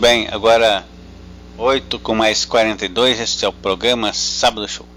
bem, agora 8 com mais 42, este é o programa Sábado Show.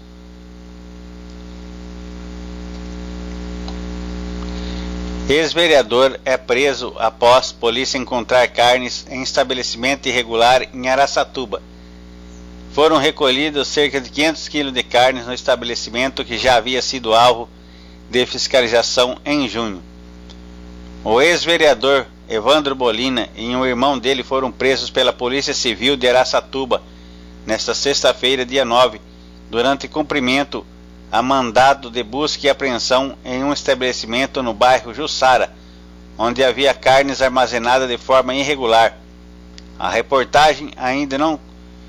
Ex-vereador é preso após polícia encontrar carnes em estabelecimento irregular em Araçatuba. Foram recolhidos cerca de 500 kg de carnes no estabelecimento que já havia sido alvo de fiscalização em junho. O ex-vereador Evandro Bolina e um irmão dele foram presos pela Polícia Civil de Araçatuba nesta sexta-feira, dia 9, durante cumprimento a mandado de busca e apreensão em um estabelecimento no bairro Jussara, onde havia carnes armazenadas de forma irregular. A reportagem ainda não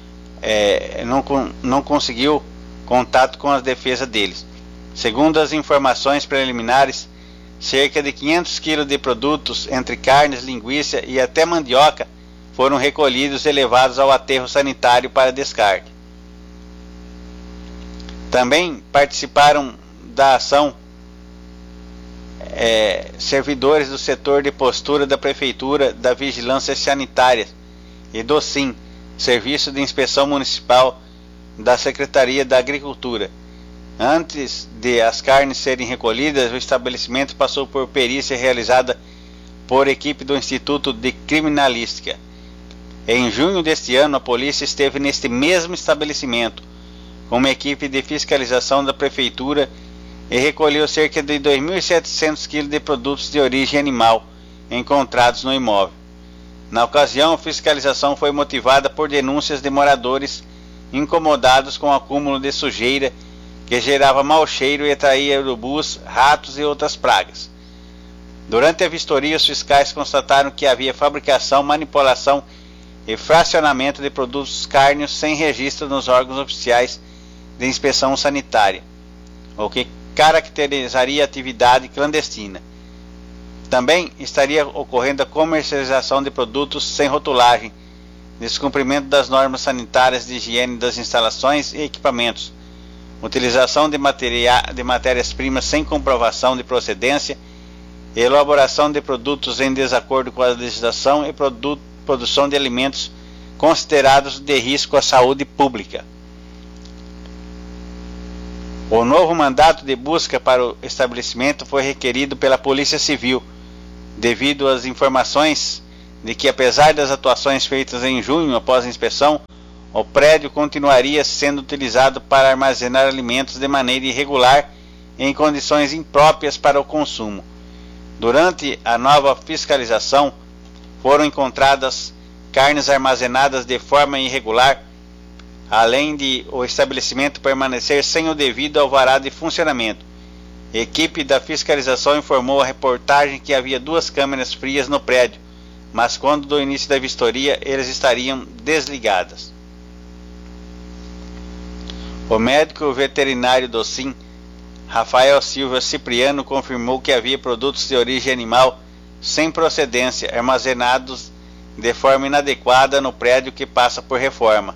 conseguiu contato com a defesa deles. Segundo as informações preliminares, cerca de 500 kg de produtos, entre carnes, linguiça e até mandioca, foram recolhidos e levados ao aterro sanitário para descarte. Também participaram da ação servidores do setor de postura da Prefeitura, da Vigilância Sanitária e do SIM, Serviço de Inspeção Municipal da Secretaria da Agricultura. Antes de as carnes serem recolhidas, o estabelecimento passou por perícia realizada por equipe do Instituto de Criminalística. Em junho deste ano, a polícia esteve neste mesmo estabelecimento com uma equipe de fiscalização da Prefeitura e recolheu cerca de 2.700 kg de produtos de origem animal encontrados no imóvel. Na ocasião, a fiscalização foi motivada por denúncias de moradores incomodados com o acúmulo de sujeira que gerava mau cheiro e atraía urubus, ratos e outras pragas. Durante a vistoria, os fiscais constataram que havia fabricação, manipulação e fracionamento de produtos cárneos sem registro nos órgãos oficiais de inspeção sanitária, o que caracterizaria a atividade clandestina. Também estaria ocorrendo a comercialização de produtos sem rotulagem, descumprimento das normas sanitárias de higiene das instalações e equipamentos, utilização de matérias-primas sem comprovação de procedência, elaboração de produtos em desacordo com a legislação e produção de alimentos considerados de risco à saúde pública. O novo mandato de busca para o estabelecimento foi requerido pela Polícia Civil, devido às informações de que, apesar das atuações feitas em junho após a inspeção, o prédio continuaria sendo utilizado para armazenar alimentos de maneira irregular em condições impróprias para o consumo. Durante a nova fiscalização, foram encontradas carnes armazenadas de forma irregular, além de o estabelecimento permanecer sem o devido alvará de funcionamento. A equipe da fiscalização informou à reportagem que havia 2 câmeras frias no prédio, mas quando do início da vistoria, elas estariam desligadas. O médico veterinário do SIM, Rafael Silva Cipriano, confirmou que havia produtos de origem animal sem procedência armazenados de forma inadequada no prédio que passa por reforma.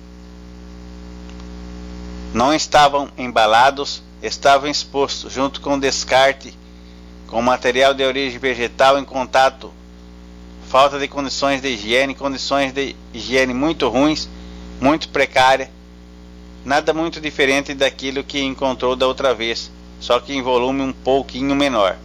Não estavam embalados, estavam expostos junto com descarte com material de origem vegetal em contato, falta de condições de higiene muito ruins, muito precária, nada muito diferente daquilo que encontrou da outra vez, só que em volume um pouquinho menor.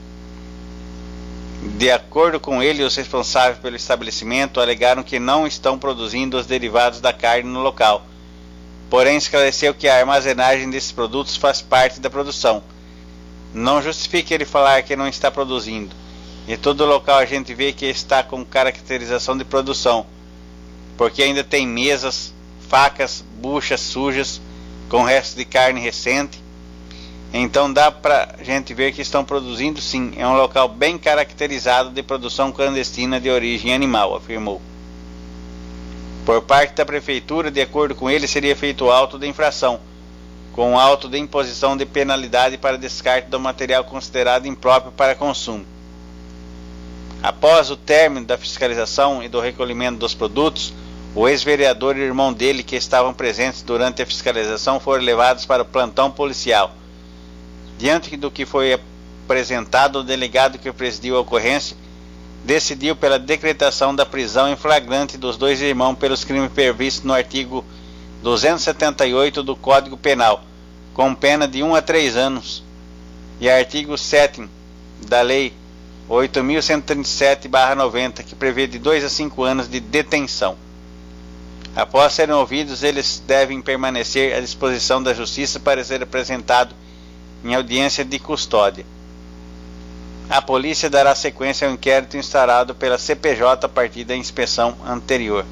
De acordo com ele, os responsáveis pelo estabelecimento alegaram que não estão produzindo os derivados da carne no local, porém esclareceu que a armazenagem desses produtos faz parte da produção. Não justifica ele falar que não está produzindo. Em todo local a gente vê que está com caracterização de produção, porque ainda tem mesas, facas, buchas sujas com restos de carne recente. Então dá pra gente ver que estão produzindo sim. É um local bem caracterizado de produção clandestina de origem animal, afirmou. Por parte da Prefeitura, de acordo com ele, seria feito o auto de infração, com auto de imposição de penalidade para descarte do material considerado impróprio para consumo. Após o término da fiscalização e do recolhimento dos produtos, o ex-vereador e o irmão dele, que estavam presentes durante a fiscalização, foram levados para o plantão policial. Diante do que foi apresentado, o delegado que presidiu a ocorrência decidiu pela decretação da prisão em flagrante dos dois irmãos pelos crimes previstos no artigo 278 do Código Penal, com pena de 1 a 3 anos, e artigo 7º da Lei 8.137/90, que prevê de 2 a 5 anos de detenção. Após serem ouvidos, eles devem permanecer à disposição da Justiça para ser apresentado em audiência de custódia. A polícia dará sequência ao inquérito instaurado pela CPJ a partir da inspeção anterior.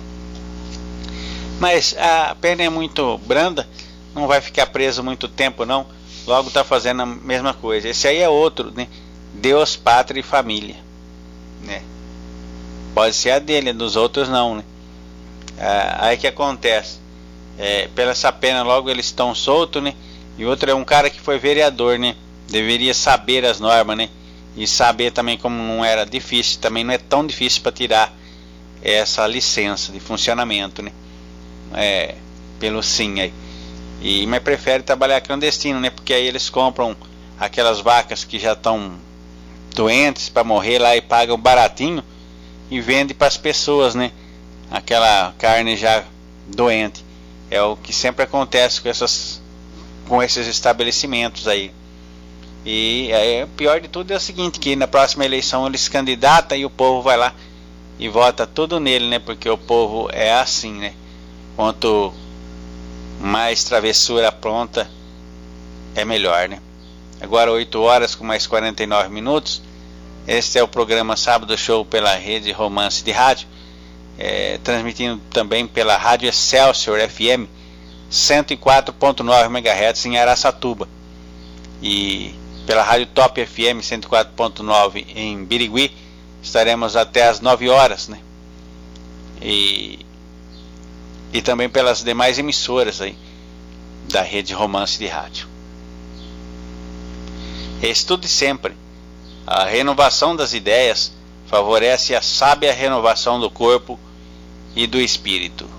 Mas a pena é muito branda, não vai ficar preso muito tempo não, logo está fazendo a mesma coisa. Esse aí é outro, né? Deus, Pátria e Família, né? Pode ser a dele, dos outros não, né? Aí que acontece, pela essa pena logo eles estão soltos, né? E outro é um cara que foi vereador, né? Deveria saber as normas, né? E saber também como não era difícil, também não é tão difícil para tirar essa licença de funcionamento, né? Pelo sim aí. Mas prefere trabalhar clandestino, né? Porque aí eles compram aquelas vacas que já estão doentes para morrer lá e pagam baratinho e vende para as pessoas, né? Aquela carne já doente. É o que sempre acontece com esses estabelecimentos aí. E o pior de tudo é o seguinte, que na próxima eleição ele se candidata e o povo vai lá e vota tudo nele, né? Porque o povo é assim, né? Quanto mais travessura pronta, é melhor, né? Agora 8 horas com mais 49 minutos. Este é o programa Sábado Show pela Rede Romance de Rádio, transmitindo também pela Rádio Excelsior FM 104.9 MHz em Araçatuba, e pela Rádio Top FM 104.9 em Birigui. Estaremos até as 9 horas, né? E também pelas demais emissoras aí da Rede Romance de Rádio. Estude sempre. A renovação das ideias favorece a sábia renovação do corpo e do espírito.